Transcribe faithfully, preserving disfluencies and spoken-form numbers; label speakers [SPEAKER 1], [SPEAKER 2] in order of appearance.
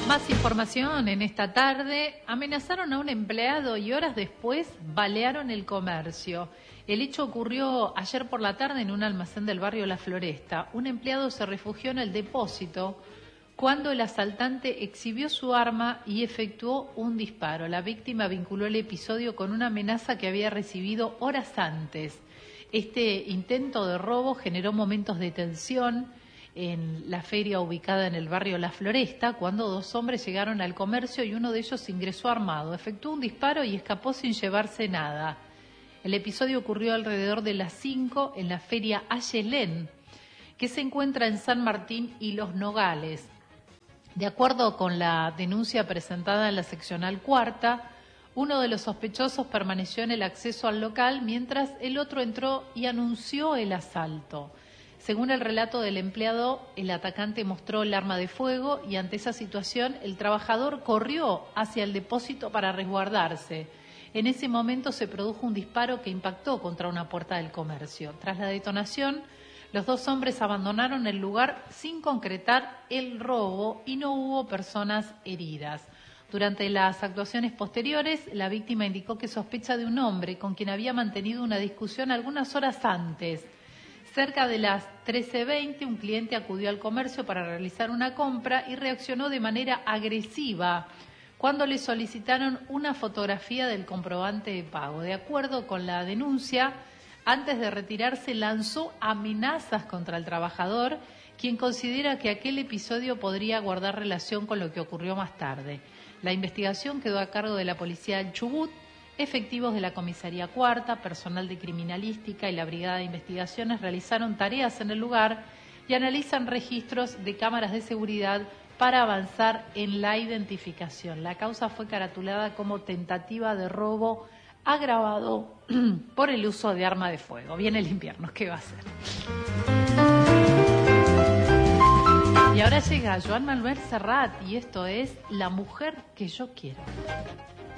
[SPEAKER 1] Más información en esta tarde. Amenazaron a un empleado y horas después balearon el comercio. El hecho ocurrió ayer por la tarde en un almacén del barrio La Floresta. Un empleado se refugió en el depósito cuando el asaltante exhibió su arma y efectuó un disparo. La víctima vinculó el episodio con una amenaza que había recibido horas antes. Este intento de robo generó momentos de tensión en la feria ubicada en el barrio La Floresta, cuando dos hombres llegaron al comercio y uno de ellos ingresó armado, efectuó un disparo y escapó sin llevarse nada. El episodio ocurrió alrededor de las cinco en la feria Ayelén, que se encuentra en San Martín y Los Nogales. De acuerdo con la denuncia presentada en la seccional cuarta, uno de los sospechosos permaneció en el acceso al local mientras el otro entró y anunció el asalto. Según el relato del empleado, el atacante mostró el arma de fuego y ante esa situación el trabajador corrió hacia el depósito para resguardarse. En ese momento se produjo un disparo que impactó contra una puerta del comercio. Tras la detonación, los dos hombres abandonaron el lugar sin concretar el robo y no hubo personas heridas. Durante las actuaciones posteriores, la víctima indicó que sospecha de un hombre con quien había mantenido una discusión algunas horas antes. Cerca de las trece veinte, un cliente acudió al comercio para realizar una compra y reaccionó de manera agresiva cuando le solicitaron una fotografía del comprobante de pago. De acuerdo con la denuncia, antes de retirarse lanzó amenazas contra el trabajador, quien considera que aquel episodio podría guardar relación con lo que ocurrió más tarde. La investigación quedó a cargo de la policía del Chubut. Efectivos de la Comisaría Cuarta, personal de Criminalística y la Brigada de Investigaciones realizaron tareas en el lugar y analizan registros de cámaras de seguridad para avanzar en la identificación. La causa fue caratulada como tentativa de robo agravado por el uso de arma de fuego. Viene el invierno, ¿qué va a hacer? Y ahora llega Joan Manuel Serrat y esto es La mujer que yo quiero.